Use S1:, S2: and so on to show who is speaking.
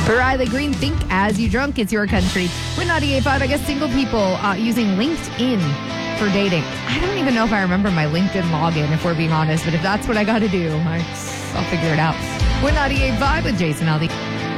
S1: Riley Green, think as you drunk. It's your country. We're 98.5. I guess single people using LinkedIn for dating. I don't even know if I remember my LinkedIn login, if we're being honest. But if that's what I got to do, I'll figure it out. We're 98.5 with Jason Aldean.